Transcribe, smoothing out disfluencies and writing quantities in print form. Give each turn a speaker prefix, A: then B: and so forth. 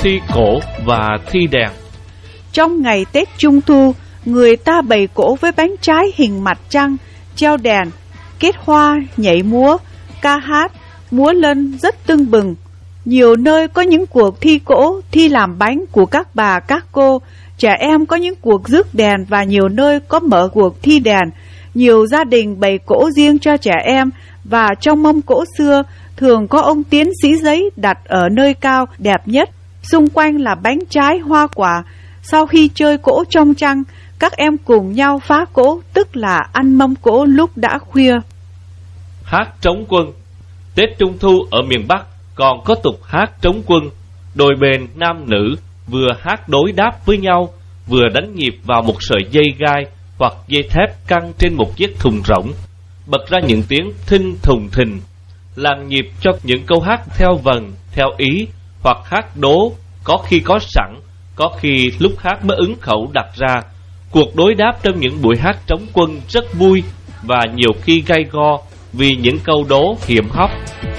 A: thi cổ và thi đèn.
B: Trong ngày Tết Trung Thu, người ta bày cỗ với bánh trái hình mặt trăng, treo đèn, kết hoa, nhảy múa, ca hát, múa lân rất tưng bừng. Nhiều nơi có những cuộc thi cỗ, thi làm bánh của các bà, các cô. Trẻ em có những cuộc rước đèn và nhiều nơi có mở cuộc thi đèn. Nhiều gia đình bày cỗ riêng cho trẻ em và trong mâm cỗ xưa thường có ông tiến sĩ giấy đặt ở nơi cao đẹp nhất. Xung quanh là bánh trái, hoa quả. Sau khi chơi cỗ trong trăng, các em cùng nhau phá cỗ, tức là ăn mâm cỗ lúc đã khuya.
A: Hát trống quân. Tết Trung Thu ở miền Bắc còn có tục hát trống quân. Đôi bên nam nữ vừa hát đối đáp với nhau, vừa đánh nhịp vào một sợi dây gai hoặc dây thép căng trên một chiếc thùng rỗng, bật ra những tiếng thinh thùng thình, làm nhịp cho những câu hát theo vần, theo ý, hoặc hát đố, có khi có sẵn, có khi lúc hát mới ứng khẩu đặt ra. Cuộc đối đáp trong những buổi hát trống quân rất vui và nhiều khi gay go vì những câu đố hiểm hóc.